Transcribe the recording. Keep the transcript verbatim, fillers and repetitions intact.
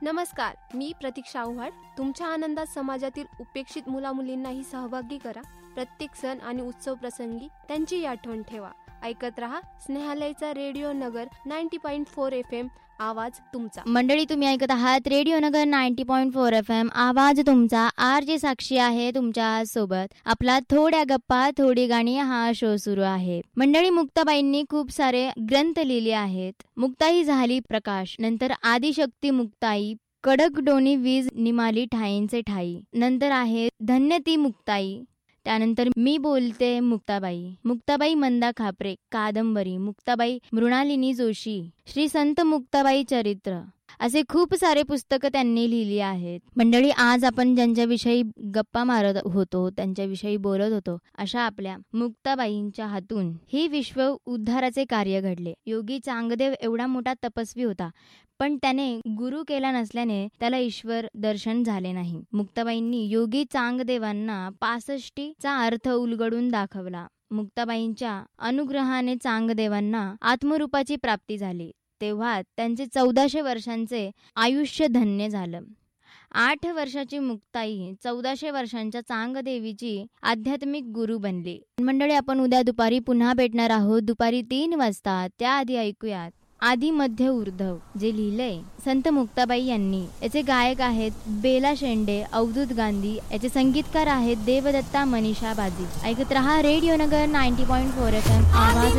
नमस्कार, मी प्रतीक्षा आव्हाड. तुमच्या आनंदात समाजातील उपेक्षित मुलामुलींनाही सहभागी करा. प्रत्येक सण आणि उत्सव प्रसंगी त्यांची आठवण ठेवा. ऐकत रहा स्नेहालयचा रेडिओ नगर ninety point four F M, आवाज तुमचा. मंडळी, तुम्ही ऐकत आहात रेडिओ नगर ninety point four F M, आवाज तुमचा. आर जे साक्षी आहे तुमच्या सोबत. आपला थोड्या गप्पा थोडी गाणी हा शो सुरू आहे. मंडळी, मुक्ताबाईंनी खूप सारे ग्रंथ लिहिले आहेत. मुक्ताई झाली प्रकाश, नंतर आदिशक्ती मुक्ताई, कडक डोनी वीज निमाली ठाईंचे ठाई, नंतर आहे धन्य ती मुक्ताई, त्यानंतर मी बोलते मुक्ताबाई, मुक्ताबाई मंदा खापरे कादंबरी, मुक्ताबाई मृणालिनी जोशी, श्री संत मुक्ताबाई चरित्र, असे खूप सारे पुस्तकं त्यांनी लिहिली आहेत. मंडळी, आज आपण ज्यांच्याविषयी गप्पा मारत होतो, त्यांच्याविषयी बोलत होतो, अशा आपल्या मुक्ताबाईंच्या हातून ही विश्व उद्धाराचे कार्य घडले. योगी चांगदेव एवढा मोठा तपस्वी होता, पण त्याने गुरु केला नसल्याने त्याला ईश्वर दर्शन झाले नाही. मुक्ताबाईंनी योगी चांगदेवांना पासष्टीचा अर्थ उलगडून दाखवला. मुक्ताबाईंच्या अनुग्रहाने चांगदेवांना आत्मरूपाची प्राप्ती झाली. तेव्हा त्यांचे चौदाशे वर्षांचे आयुष्य धन्य झालं. आठ वर्षाची मुक्ताई चौदाशे वर्षांच्या चांगदेवीची आध्यात्मिक गुरु बनली. मंडळी, आपण उद्या दुपारी पुन्हा भेटणार आहोत, दुपारी तीन वाजता. त्याआधी ऐकूयात आदि मध्य ऊर्ध्व, जे लिहिलंय संत मुक्ताबाई यांनी. याचे गायक आहेत बेला शेंडे, अवधूत गांधी. याचे संगीतकार आहेत देवदत्ता मनीषा बाजी. ऐकत रहा रेडिओ नगर ninety point four F M, आवाज